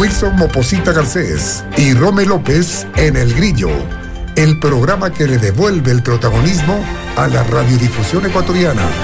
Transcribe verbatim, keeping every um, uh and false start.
Wilson Moposita Garcés y Rome López en El Grillo, el programa que le devuelve el protagonismo a la radiodifusión ecuatoriana.